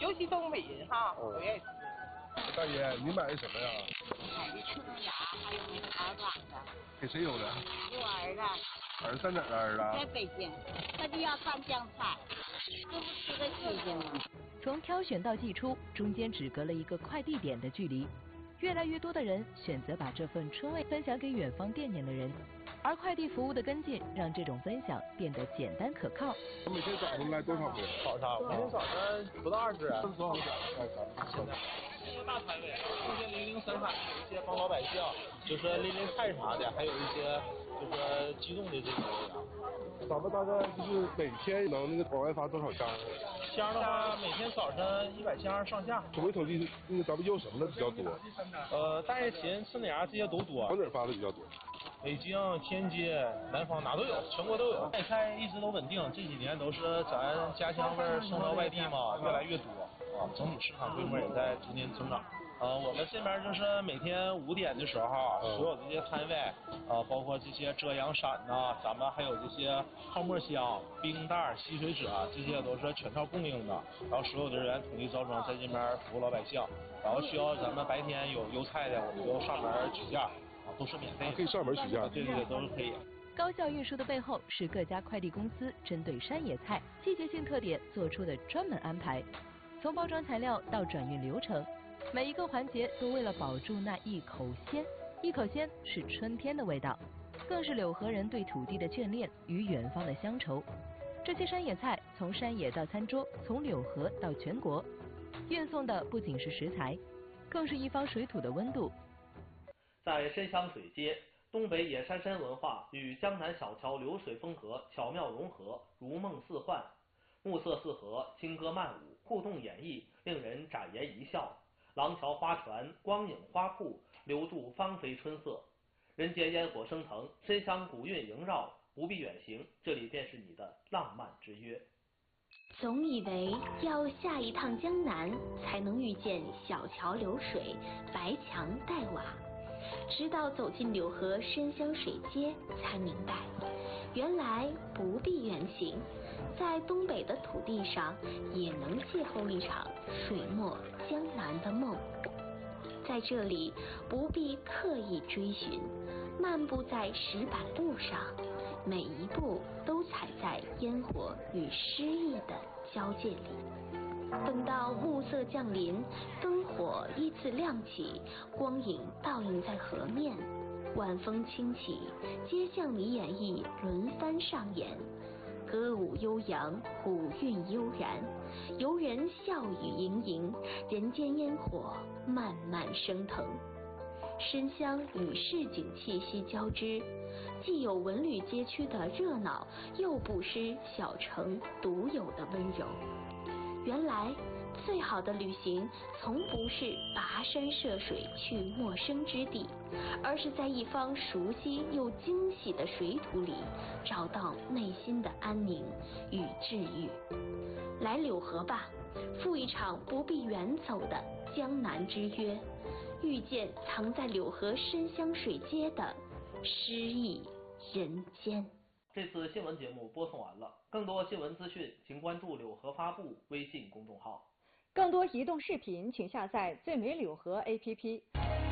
尤其东北人哈，都愿意吃。 大爷，你买的什么呀？ 买的刺豆芽，还有那个耳膀子。 给谁邮的？ 给我儿子。 儿子在哪儿的儿子？ 在北京，他就要拌酱菜，这不吃的新鲜吗？ 从挑选到寄出，中间只隔了一个快递点的距离。越来越多的人选择把这份春味分享给远方惦念的人，而快递服务的跟进，让这种分享变得简单可靠。 每天早上来多少个？ 每天早上不到20人。 多少个？ 现在这个大摊位，中间零零散散有一些帮老百姓，就是拎拎菜啥的，还有一些就是机动的这种粮。 咱们大概就是每天能那个往外发多少箱？ 箱的话，每天早晨100箱上下。 统计统计，那个咱们要什么的比较多？ 大叶芹、刺芽这些都多。 往哪儿发的比较多？ 北京、天津、南方哪都有，全国都有。卖菜一直都稳定，这几年都是咱家乡味儿送到外地嘛，越来越多啊，整体市场规模也在逐年增长。我们这边就是每天5点的时候，所有的这些摊位，包括这些遮阳伞呐，咱们还有这些泡沫箱、冰袋、吸水纸啊，这些都是全套供应的。然后所有的人员统一招装，在这边服务老百姓。然后需要咱们白天有邮菜的，我们就上门取件，都是免费的。 可以上门取件。 对对对，都是可以。 高效运输的背后是各家快递公司针对山野菜季节性特点做出的专门安排，从包装材料到转运流程。每一个环节都为了保住那一口鲜，一口鲜是春天的味道，更是柳河人对土地的眷恋与远方的乡愁。这些山野菜从山野到餐桌，从柳河到全国，运送的不仅是食材，更是一方水土的温度。 在深湘水街，东北野山参文化与江南小桥流水风格巧妙融合，如梦似幻，暮色四合，轻歌曼舞，互动演绎，令人展颜一笑。廊桥花船，光影花铺，留住芳菲春色。人间烟火升腾，深湘古韵萦绕，不必远行，这里便是你的浪漫之约。 总以为要下一趟江南，才能遇见小桥流水、白墙黛瓦，直到走进柳河深湘水街，才明白，原来不必远行，在东北的土地上，也能邂逅一场水墨江南的梦。在这里，不必刻意追寻，漫步在石板路上，每一步都踩在烟火与诗意的交界里。等到暮色降临，灯火依次亮起，光影倒映在河面，晚风轻起，街巷里演绎轮番上演，歌舞悠扬，古韵悠然，游人笑语盈盈，人间烟火慢慢升腾。深湘与市井气息交织，既有文旅街区的热闹，又不失小城独有的温柔。原来最好的旅行从不是跋山涉水去陌生之地，而是在一方熟悉又惊喜的水土里，找到内心的安宁与治愈。来柳河吧，赴一场不必远走的江南之约，遇见藏在柳河深湘水街的诗意人间。 这次新闻节目播送完了，更多新闻资讯请关注柳河发布微信公众号。 更多移动视频请下载最美柳河 APP。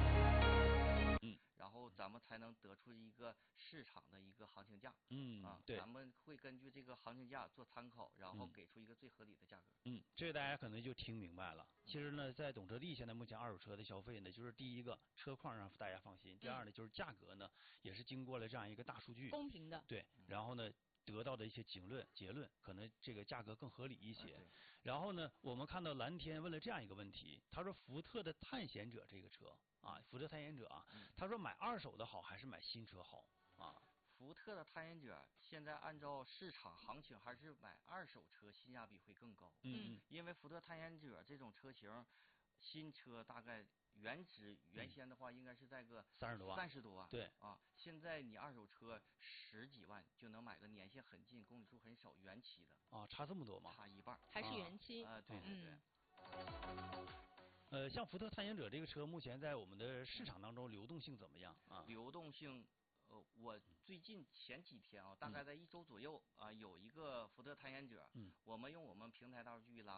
然后咱们才能得出一个市场的一个行情价。 对， 咱们会根据这个行情价做参考，然后给出一个最合理的价格。 这大家可能就听明白了。其实呢，在懂车帝现在目前二手车的消费呢，就是第一个车况让大家放心，第二呢就是价格呢也是经过了这样一个大数据公平的。 对，然后呢得到的一些结论，可能这个价格更合理一些。然后呢，我们看到蓝天问了这样一个问题，他说福特的探险者这个车啊，福特探险者啊，他说买二手的好还是买新车好啊？ 福特的探险者现在按照市场行情，还是买二手车性价比会更高。因为福特探险者这种车型，新车大概原先的话应该是在个30多万。 对啊，现在你二手车10几万就能买个年限很近、公里数很少、原漆的。 啊，差这么多吗？ 差一半。 还是原漆。 对对对。像福特探险者这个车，目前在我们的市场当中流动性怎么样啊？ 流动性。我最近前几天啊，大概在1周左右啊，有一个福特探险者，我们用我们平台大数据